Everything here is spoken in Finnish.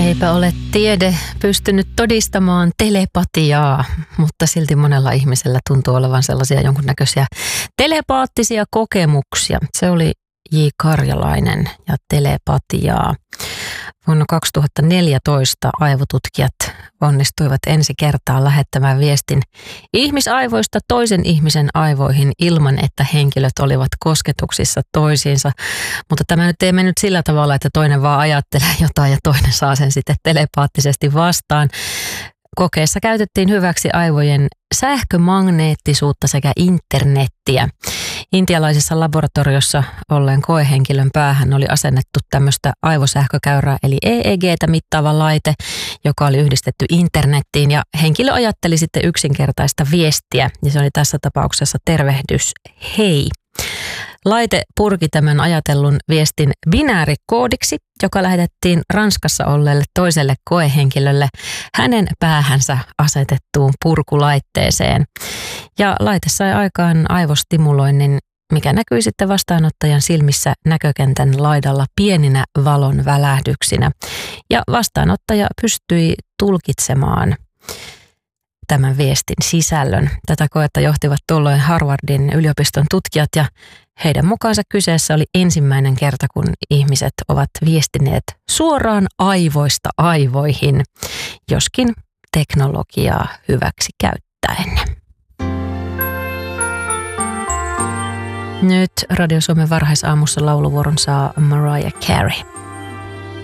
Eipä ole tiede pystynyt todistamaan telepatiaa, mutta silti monella ihmisellä tuntuu olevan sellaisia jonkunnäköisiä telepaattisia kokemuksia. Se oli J. Karjalainen ja telepatiaa. Vuonna 2014 aivotutkijat onnistuivat ensi kertaa lähettämään viestin ihmisaivoista toisen ihmisen aivoihin ilman, että henkilöt olivat kosketuksissa toisiinsa. Mutta tämä nyt ei mennyt sillä tavalla, että toinen vaan ajattelee jotain ja toinen saa sen sitten telepaattisesti vastaan. Kokeessa käytettiin hyväksi aivojen sähkömagneettisuutta sekä internettiä. Intialaisessa laboratoriossa olleen koehenkilön päähän oli asennettu tämmöistä aivosähkökäyrää eli EEGtä mittaava laite, joka oli yhdistetty internettiin ja henkilö ajatteli sitten yksinkertaista viestiä ja se oli tässä tapauksessa tervehdys hei. Laite purki tämän ajatellun viestin binäärikoodiksi, joka lähetettiin Ranskassa olleelle toiselle koehenkilölle hänen päähänsä asetettuun purkulaitteeseen. Ja laite sai aikaan aivostimuloinnin, mikä näkyi sitten vastaanottajan silmissä näkökentän laidalla pieninä valon välähdyksinä. Ja vastaanottaja pystyi tulkitsemaan tämän viestin sisällön. Tätä koetta johtivat tuolloin Harvardin yliopiston tutkijat ja heidän mukaansa kyseessä oli ensimmäinen kerta, kun ihmiset ovat viestineet suoraan aivoista aivoihin, joskin teknologiaa hyväksi käyttäen. Nyt Radio Suomen varhaisaamussa lauluvuoron saa Mariah Carey.